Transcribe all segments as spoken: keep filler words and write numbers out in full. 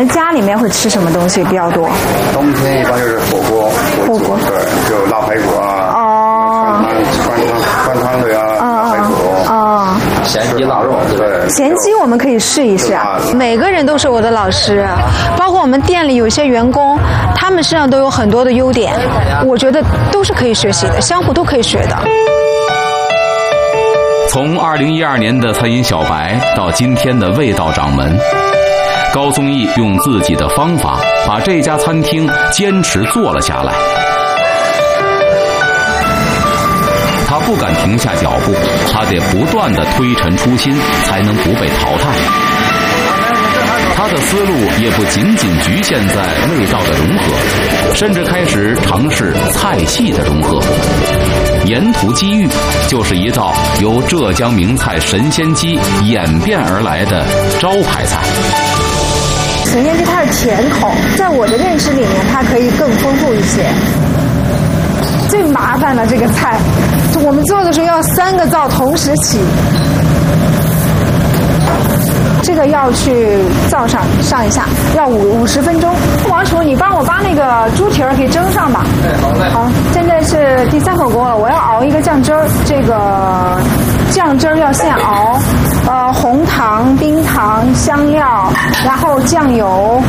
们家里面会吃什么东西比较多？ 冬天一般就是火锅， 火锅对，就腊排骨啊， 哦， 川汤川汤的啊，腊排骨， 哦， 咸鸡腊肉， 对， 咸鸡我们可以试一试啊。每个人都是我的老师，包括我们店里有些员工，他们身上都有很多的优点，我觉得都是可以学习的，相互都可以学的。 从二零一二年的餐饮小白到今天的味道掌门，高宗义用自己的方法把这家餐厅坚持做了下来。他不敢停下脚步，他得不断地推陈出新，才能不被淘汰。他的思路也不仅仅局限在味道的融合，甚至开始尝试菜系的融合。沿途机遇就是一道由浙江名菜神仙鸡演变而来的招牌菜。 神仙鸡它是甜口，在我的认识里面，它可以更丰富一些。最麻烦的这个菜，我们做的时候要三个灶同时起。这个要去灶上上一下，要五五十分钟。王厨，你帮我把那个猪蹄儿给蒸上吧。 哎，好嘞。 好，现在是第三口锅了，我要熬一个酱汁儿，这个酱汁儿要现熬，呃，红糖、冰糖、香料，然后酱油。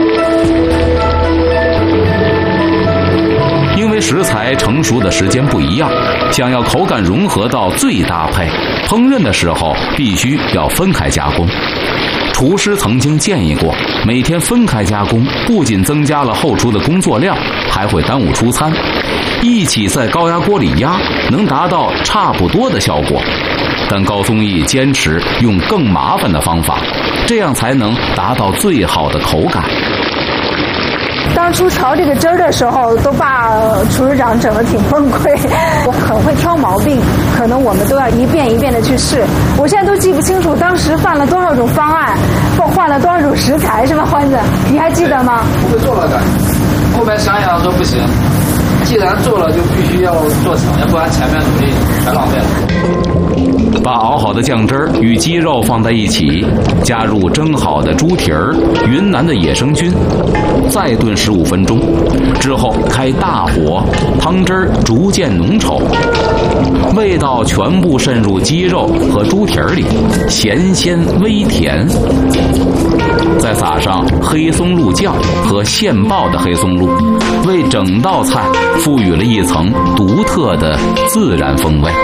因为食材成熟的时间不一样，想要口感融合到最搭配，烹饪的时候必须要分开加工。厨师曾经建议过，每天分开加工不仅增加了后厨的工作量，还会耽误出餐。一起在高压锅里压，能达到差不多的效果。但高宗义坚持用更麻烦的方法，这样才能达到最好的口感。 当初调这个汁儿的时候，都把厨师长整得挺崩溃。我很会挑毛病，可能我们都要一遍一遍的去试。我现在都记不清楚当时犯了多少种方案，或换了多少种食材，是吧，欢子？你还记得吗？ 不会做了的，后面想想说不行，既然做了就必须要做成，要不然前面努力全浪费了。 把熬好的酱汁儿与鸡肉放在一起，加入蒸好的猪蹄儿、云南的野生菌，再炖十五分钟。之后开大火，汤汁儿逐渐浓稠，味道全部渗入鸡肉和猪蹄儿里，咸鲜微甜。再撒上黑松露酱和现爆的黑松露，为整道菜赋予了一层独特的自然风味。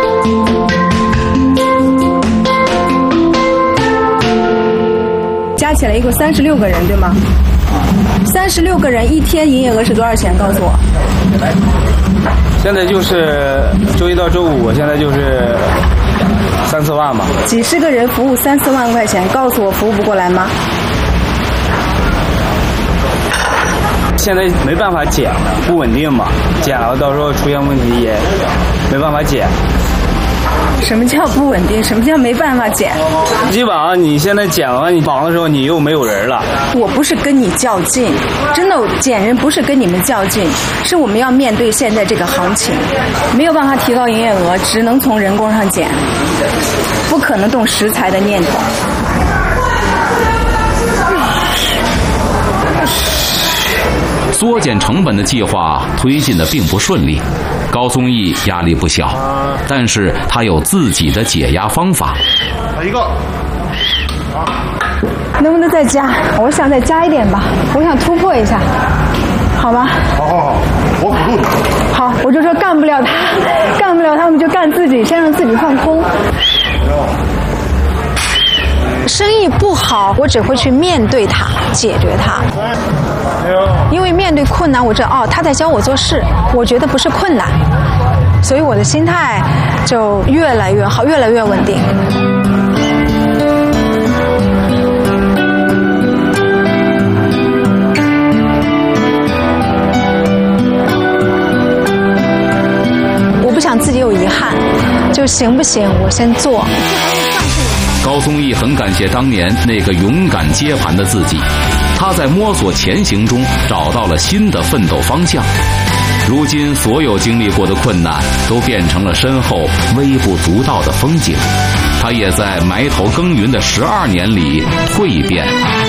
加起来一共三十六个人，对吗？三十六个人一天营业额是多少钱？告诉我。 现在就是周一到周五，现在就是三四万吧。 几十个人服务三四万块钱，告诉我服务不过来吗？ 现在没办法减了，不稳定嘛，减了到时候出现问题也没办法减。 什么叫不稳定？什么叫没办法减？ 基本上你现在减的话，你绑的时候你又没有人了。 我不是跟你较劲，真的减人不是跟你们较劲，是我们要面对现在这个行情，没有办法提高营业额，只能从人工上减，不可能动食材的念头。 缩减成本的计划推进的并不顺利，高宗义压力不小，但是他有自己的解压方法。 一个， 能不能再加？我想再加一点吧，我想突破一下，好吧？ 好好好，我辅助你。 好，我就说干不了他，干不了他，我们就干自己，先让自己放空。生意不好，我只会去面对它，解决它。因为面对困难，我知道哦，他在教我做事，我觉得不是困难，所以我的心态就越来越好，越来越稳定。我不想自己有遗憾，就行不行？我先做。 高宗义很感谢当年那个勇敢接盘的自己，他在摸索前行中找到了新的奋斗方向。如今所有经历过的困难都变成了身后微不足道的风景，他也在埋头耕耘的十二年里蜕变